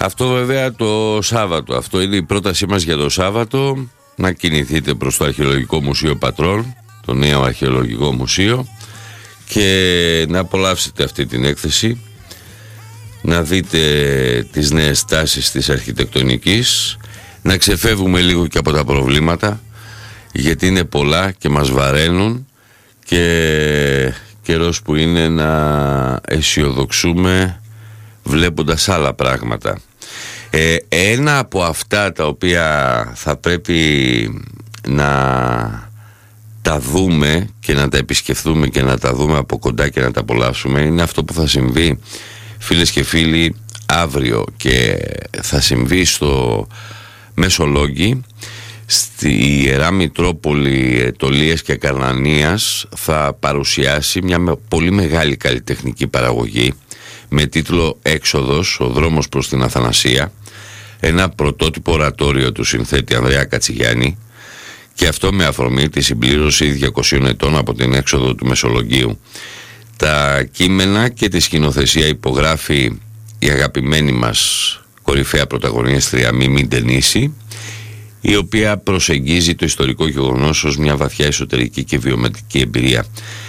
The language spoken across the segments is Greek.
Αυτό βέβαια το Σάββατο. Αυτό είναι η πρότασή μας για το Σάββατο. Να κινηθείτε προς το Αρχαιολογικό Μουσείο Πατρών, το νέο Αρχαιολογικό Μουσείο, και να απολαύσετε αυτή την έκθεση, να δείτε τις νέες τάσεις της αρχιτεκτονικής, να ξεφεύγουμε λίγο και από τα προβλήματα, γιατί είναι πολλά και μας βαραίνουν, και καιρός που είναι να αισιοδοξούμε βλέποντας άλλα πράγματα. Ένα από αυτά τα οποία θα πρέπει να τα δούμε και να τα επισκεφθούμε και να τα δούμε από κοντά και να τα απολαύσουμε είναι αυτό που θα συμβεί, φίλες και φίλοι, αύριο, και θα συμβεί στο Μεσολόγγι, στη Ιερά Μητρόπολη Αιτωλίας και Καρνανίας. Θα παρουσιάσει μια πολύ μεγάλη καλλιτεχνική παραγωγή με τίτλο «Έξοδος, ο δρόμος προς την Αθανασία», ένα πρωτότυπο ορατόριο του συνθέτη Ανδρέα Κατσιγιάννη, και αυτό με αφορμή τη συμπλήρωση 200 ετών από την έξοδο του Μεσολογγίου. Τα κείμενα και τη σκηνοθεσία υπογράφει η αγαπημένη μας κορυφαία πρωταγωνίστρια Μίμη Ντενίση, η οποία προσεγγίζει το ιστορικό γεγονός ως μια βαθιά εσωτερική και βιωματική εμπειρία.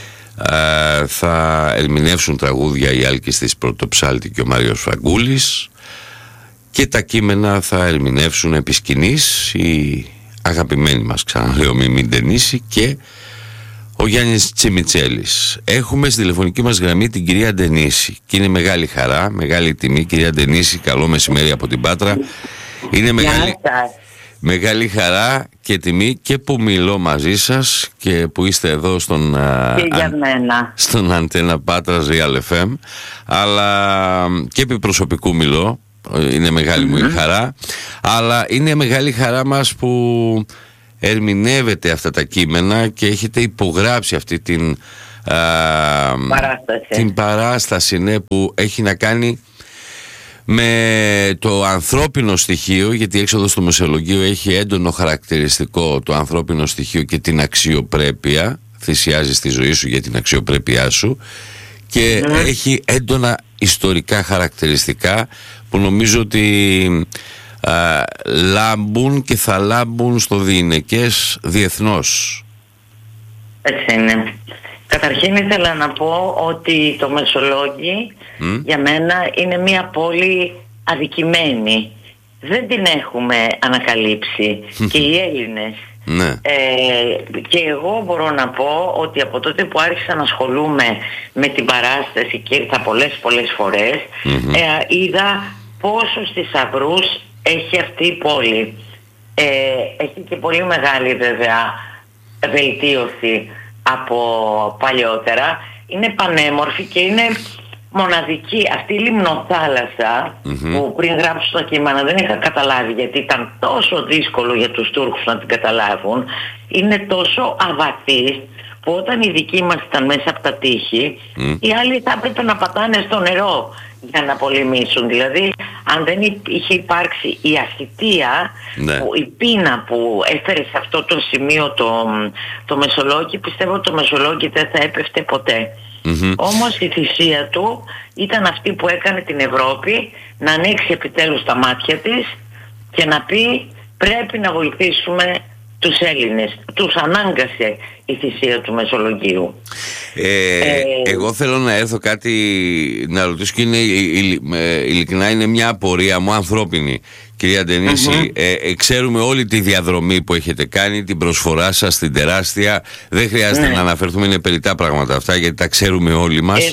Θα ερμηνεύσουν τραγούδια η Άλκης της Πρωτοψάλτη και ο Μάριος Φραγκούλης, και τα κείμενα θα ερμηνεύσουν επί σκηνής η αγαπημένη μας, ξαναλέω, Μίμη Ντενίση και ο Γιάννης Τσιμιτσέλης. Έχουμε στη τηλεφωνική μας γραμμή την κυρία Ντενίση και είναι μεγάλη χαρά, μεγάλη τιμή. Κυρία Ντενίση, καλό μεσημέρι από την Πάτρα. Είναι μεγάλη χαρά και τιμή και που μιλώ μαζί σας και που είστε εδώ στον Αντένα Πάτρας Real FM, αλλά και επί προσωπικού μιλώ. Είναι μεγάλη μου η χαρά, αλλά είναι μεγάλη χαρά μας που ερμηνεύετε αυτά τα κείμενα και έχετε υπογράψει αυτή την παράσταση, ναι, που έχει να κάνει με το ανθρώπινο στοιχείο, γιατί η έξοδος του Μεσολογγίου έχει έντονο χαρακτηριστικό το ανθρώπινο στοιχείο και την αξιοπρέπεια. Θυσιάζεις τη ζωή σου για την αξιοπρέπειά σου και έχει έντονα ιστορικά χαρακτηριστικά που νομίζω ότι λάμπουν και θα λάμπουν στο διηνεκές διεθνώς. Έτσι είναι. Καταρχήν ήθελα να πω ότι το Μεσολόγγι για μένα είναι μια πόλη αδικημένη. Δεν την έχουμε ανακαλύψει και οι Έλληνες. Ναι. Και εγώ μπορώ να πω ότι από τότε που άρχισα να ασχολούμαι με την παράσταση και ήρθα πολλές φορές, είδα πόσους θησαυρούς έχει αυτή η πόλη. Έχει και πολύ μεγάλη βέβαια βελτίωση από παλιότερα. Είναι πανέμορφη και είναι μοναδική. Αυτή η λιμνοθάλασσα που πριν γράψω το κείμενο δεν είχα καταλάβει, γιατί ήταν τόσο δύσκολο για τους Τούρκους να την καταλάβουν, είναι τόσο αβαθής που όταν οι δικοί μας ήταν μέσα από τα τείχη, οι άλλοι θα έπρεπε να πατάνε στο νερό για να πολεμήσουν. Δηλαδή αν δεν είχε υπάρξει η ασιτεία, η πείνα που έφερε σε αυτό το σημείο το Μεσολόγγι, πιστεύω ότι το Μεσολόγγι δεν θα έπεφτε ποτέ. Όμως η θυσία του ήταν αυτή που έκανε την Ευρώπη να ανοίξει επιτέλους τα μάτια της και να πει πρέπει να βοηθήσουμε τους Έλληνες. Τους ανάγκασε η θυσία του Μεσολογγίου. Εγώ θέλω να έρθω κάτι να ρωτήσω και είναι, ειλικρινά είναι μια απορία μου ανθρώπινη. Κυρία Ντενίση, ξέρουμε όλη τη διαδρομή που έχετε κάνει, την προσφορά σας, την τεράστια. Δεν χρειάζεται να αναφερθούμε, είναι περιττά πράγματα αυτά, γιατί τα ξέρουμε όλοι μας.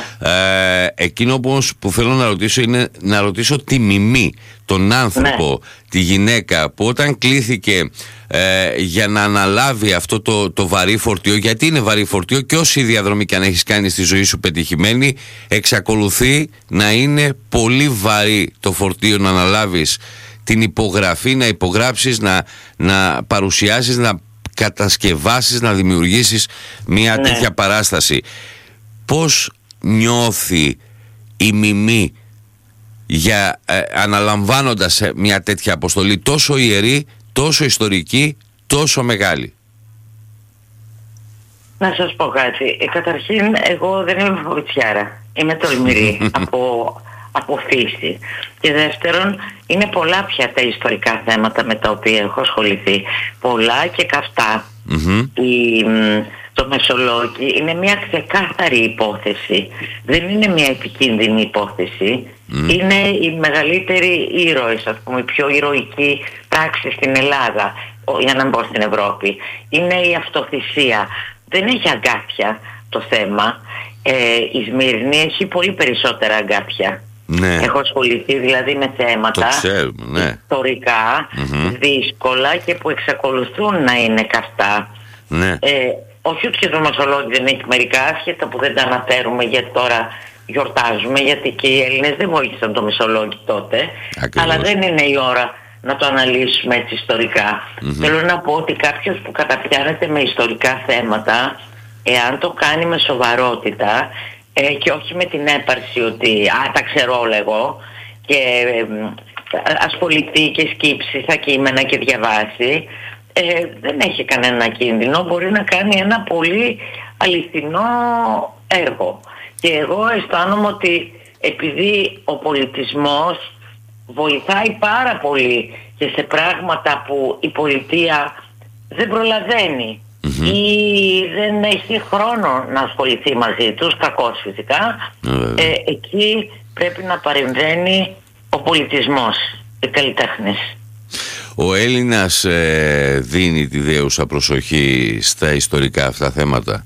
Εκείνο όμως που θέλω να ρωτήσω είναι να ρωτήσω τη Μιμή, τον άνθρωπο, τη γυναίκα που όταν κλήθηκε για να αναλάβει αυτό το βαρύ φορτίο, γιατί είναι βαρύ φορτίο και όση διαδρομή και αν έχεις κάνει στη ζωή σου πετυχημένη, εξακολουθεί να είναι πολύ βαρύ το φορτίο να αναλάβεις την υπογραφή, να υπογράψεις, να παρουσιάσεις, να κατασκευάσεις, να δημιουργήσεις μια τέτοια παράσταση. Πώς νιώθει η Μιμή για αναλαμβάνοντας μια τέτοια αποστολή τόσο ιερή, τόσο ιστορική, τόσο μεγάλη? Να σας πω κάτι. Καταρχήν εγώ δεν είμαι βοηθιάρα. Είμαι τολμηρή από φύση. Και δεύτερον, είναι πολλά πια τα ιστορικά θέματα με τα οποία έχω ασχοληθεί. Πολλά και καυτά. Το Μεσολόγγι είναι μια ξεκάθαρη υπόθεση. Δεν είναι μια επικίνδυνη υπόθεση. Είναι οι μεγαλύτεροι ήρωες, ας πούμε, η πιο ηρωική πράξη στην Ελλάδα, για να μπω στην Ευρώπη. Είναι η αυτοθυσία. Δεν έχει αγκάθια το θέμα. Η Σμύρνη έχει πολύ περισσότερα αγκάθια. Ναι. Έχω ασχοληθεί δηλαδή με θέματα ιστορικά, δύσκολα και που εξακολουθούν να είναι καυτά. Ναι. Όχι ότι και το Μεσολόγγι δεν έχει μερικά άσχετα που δεν τα αναφέρουμε, γιατί τώρα γιορτάζουμε, γιατί και οι Έλληνες δεν βοήθησαν το Μεσολόγγι τότε. Ακριβώς. Αλλά δεν είναι η ώρα να το αναλύσουμε έτσι ιστορικά. Θέλω να πω ότι κάποιος που καταπιάνεται με ιστορικά θέματα, εάν το κάνει με σοβαρότητα και όχι με την έπαρση ότι τα ξέρω όλα εγώ, και ασχοληθεί και σκύψει στα κείμενα και διαβάσει, δεν έχει κανένα κίνδυνο. Μπορεί να κάνει ένα πολύ αληθινό έργο. Και εγώ αισθάνομαι ότι επειδή ο πολιτισμός βοηθάει πάρα πολύ και σε πράγματα που η πολιτεία δεν προλαβαίνει ή δεν έχει χρόνο να ασχοληθεί μαζί τους, κακώς φυσικά, εκεί πρέπει να παρεμβαίνει ο πολιτισμός, οι καλλιτέχνες. Ο Έλληνας δίνει τη δέουσα προσοχή στα ιστορικά αυτά θέματα.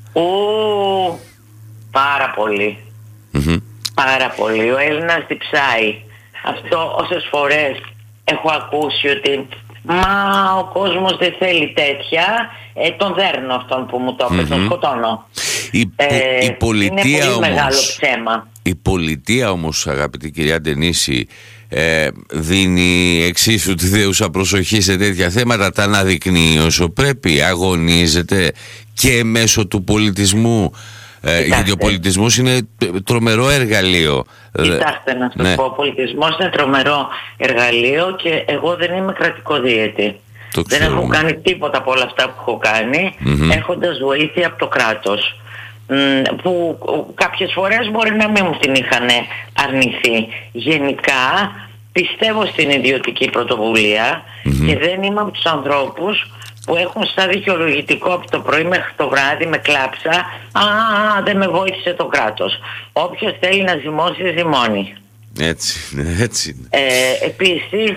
Πάρα πολύ. Πάρα πολύ. Ο Έλληνας διψάει. Αυτό όσες φορές έχω ακούσει ότι ο κόσμος δεν θέλει τέτοια, τον δέρνω αυτόν που μου το είπε, τον σκοτώνω. Η πολιτεία είναι πολύ όμως, μεγάλο ψέμα. Η πολιτεία όμως, αγαπητή κυρία Ντενίση, δίνει εξίσου τη δέουσα προσοχή σε τέτοια θέματα, τα αναδεικνύει όσο πρέπει, αγωνίζεται και μέσω του πολιτισμού. Γιατί ο πολιτισμός είναι τρομερό εργαλείο. Κοιτάξτε να σας πω, ο πολιτισμός είναι τρομερό εργαλείο και εγώ δεν είμαι κρατικοδίαιτη. Δεν έχω κάνει τίποτα από όλα αυτά που έχω κάνει, έχοντας βοήθεια από το κράτος, που κάποιες φορές μπορεί να μην μου την είχαν αρνηθεί. Γενικά πιστεύω στην ιδιωτική πρωτοβουλία και δεν είμαι από τους ανθρώπους που έχουν σαν δικαιολογητικό από το πρωί μέχρι το βράδυ με κλάψα δεν με βοήθησε το κράτος. Όποιος θέλει να ζυμώσει, ζυμώνει. Έτσι είναι. Επίσης,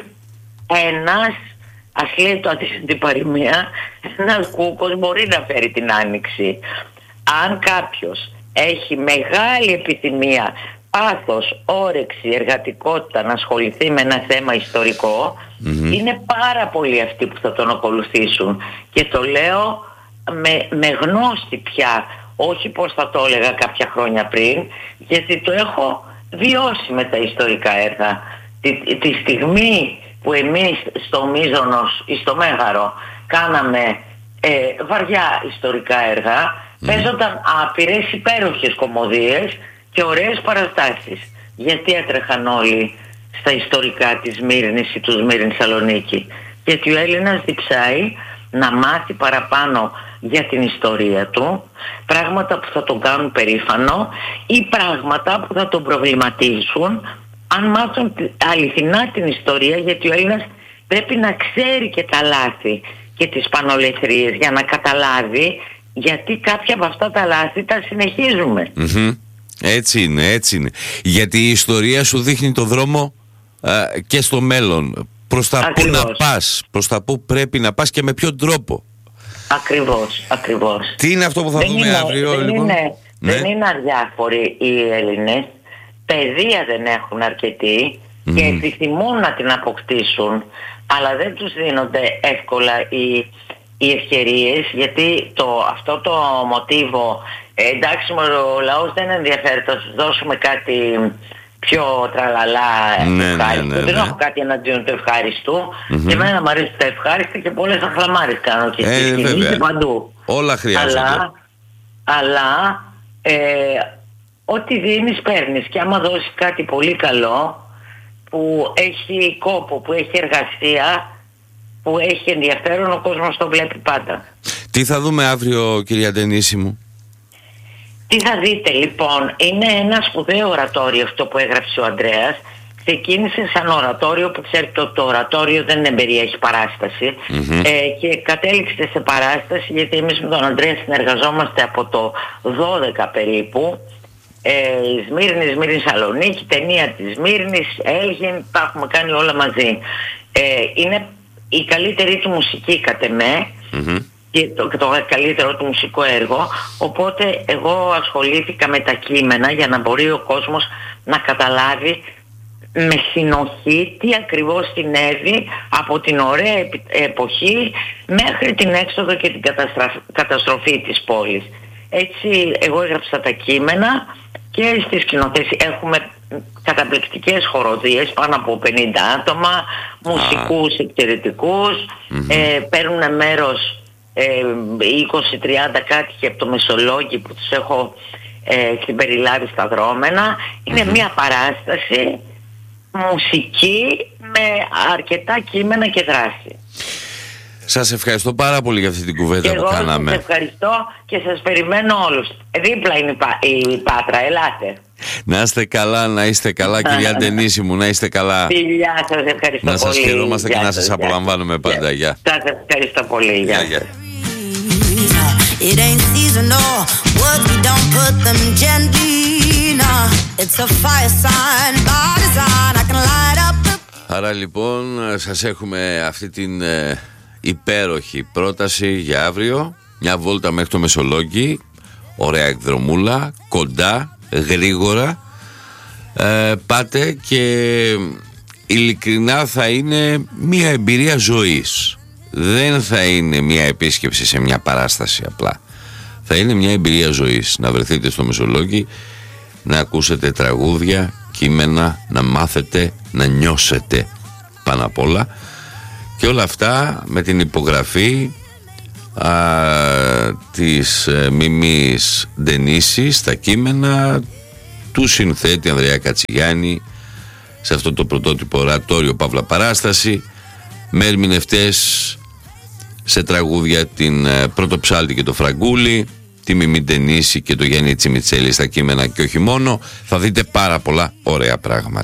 ας λέει το αντιπαρημία, ένας κούκος μπορεί να φέρει την άνοιξη. Αν κάποιος έχει μεγάλη επιθυμία, πάθος, όρεξη, εργατικότητα να ασχοληθεί με ένα θέμα ιστορικό, είναι πάρα πολλοί αυτοί που θα τον ακολουθήσουν. Και το λέω με γνώση πια, όχι πως θα το έλεγα κάποια χρόνια πριν, γιατί το έχω βιώσει με τα ιστορικά έργα. Τη στιγμή που εμείς στο Μίζωνος ή στο Μέγαρο κάναμε βαριά ιστορικά έργα, παίζονταν άπειρες υπέροχες κωμωδίες και ωραίες παραστάσεις. Γιατί έτρεχαν όλοι στα ιστορικά της Σμύρνης ή του Σμύρνη Σαλονίκη? Γιατί ο Έλληνας διψάει να μάθει παραπάνω για την ιστορία του, πράγματα που θα τον κάνουν περήφανο ή πράγματα που θα τον προβληματίσουν αν μάθουν αληθινά την ιστορία, γιατί ο Έλληνας πρέπει να ξέρει και τα λάθη και τις πανολεθρίες για να καταλάβει γιατί κάποια από αυτά τα λάθη τα συνεχίζουμε. Έτσι είναι. Γιατί η ιστορία σου δείχνει το δρόμο και στο μέλλον. Προς τα πού να πας, προς τα πού πρέπει να πας και με ποιον τρόπο. Ακριβώς. Τι είναι αυτό που θα δούμε αύριο, λοιπόν? Δεν είναι αδιάφοροι οι Έλληνες. Παιδεία δεν έχουν αρκετή και επιθυμούν να την αποκτήσουν, αλλά δεν τους δίνονται εύκολα οι ευκαιρίες, γιατί αυτό το μοτίβο, εντάξει ο λαός δεν ενδιαφέρει, θα σου δώσουμε κάτι πιο τραλαλά ευχάριστο. Δεν έχω κάτι εναντίον του ευχάριστου. Και εμένα μου αρέσει τα ευχάριστα και πολλές αχλαμάρες κάνω και στη σκηνή και παντού. Όλα χρειάζονται. Αλλά ό,τι δίνεις παίρνεις, και άμα δώσεις κάτι πολύ καλό που έχει κόπο, που έχει εργασία, που έχει ενδιαφέρον, ο κόσμος το βλέπει πάντα. Τι θα δούμε αύριο, κυρία Ντενίση μου? Τι θα δείτε λοιπόν, είναι ένα σπουδαίο ορατόριο αυτό που έγραψε ο Ανδρέας. Ξεκίνησε σαν ορατόριο που ξέρετε ότι το ορατόριο δεν εμπεριέχει παράσταση, και κατέληξε σε παράσταση, γιατί εμείς με τον Ανδρέα συνεργαζόμαστε από το 12 περίπου. Σμύρνη Σαλονίκη, ταινία της Σμύρνης, Έλγιν, τα έχουμε κάνει όλα μαζί. Είναι η καλύτερη του μουσική κατ' εμέ, και το καλύτερο του μουσικό έργο. Οπότε εγώ ασχολήθηκα με τα κείμενα για να μπορεί ο κόσμος να καταλάβει με συνοχή τι ακριβώς συνέβη από την ωραία εποχή μέχρι την έξοδο και την καταστροφή της πόλης. Έτσι εγώ έγραψα τα κείμενα, και στη σκηνοθέση έχουμε καταπληκτικές χοροδίες, πάνω από 50 άτομα, μουσικούς εξαιρετικούς, παίρνουν μέρος 20-30 κάτοικοι από το Μεσολόγγι που τους έχω συμπεριλάβει στα δρόμενα. Είναι μια παράσταση μουσική με αρκετά κείμενα και δράση. Σας ευχαριστώ πάρα πολύ για αυτή την κουβέντα που κάναμε. Σας ευχαριστώ και σας περιμένω όλους. Δίπλα είναι η Πάτρα, ελάτε. Να είστε καλά, να είστε καλά κυρία Ντενίση μου, να είστε καλά. Φιλιά, σας ευχαριστώ πολύ. Να σας χαιρόμαστε και να σας απολαμβάνουμε πάντα. Γεια. Σας ευχαριστώ πολύ. Γεια. It ain't seasonal, words we don't put them gently, nah. It's a fire sign, by design, I can light up the... Άρα λοιπόν σας έχουμε αυτή την υπέροχη πρόταση για αύριο. Μια βόλτα μέχρι το Μεσολόγγι, ωραία εκδρομούλα, κοντά, γρήγορα. Πάτε και ειλικρινά θα είναι μια εμπειρία ζωής. Δεν θα είναι μια επίσκεψη σε μια παράσταση απλά. Θα είναι μια εμπειρία ζωής. Να βρεθείτε στο Μεσολόγγι, να ακούσετε τραγούδια, κείμενα, να μάθετε, να νιώσετε πάνω απ' όλα. Και όλα αυτά με την υπογραφή της Μιμής Ντενίση στα κείμενα του συνθέτη Ανδρέα Κατσιγιάννη, σε αυτό το πρωτότυπο ορατόριο παύλα παράσταση, με ερμηνευτές σε τραγούδια την Πρωτοψάλτη και το Φραγκούλη, τη Μιμή Ντενίση και το Γιάννη Τσιμιτσέλη στα κείμενα και όχι μόνο. Θα δείτε πάρα πολλά ωραία πράγματα.